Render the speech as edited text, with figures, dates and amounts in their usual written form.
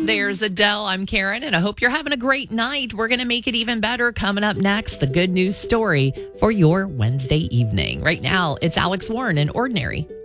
There's Adele. I'm Karen, and I hope you're having a great night. We're going to make it even better. Coming up next, the good news story for your Wednesday evening. Right now, it's Alex Warren in Ordinary.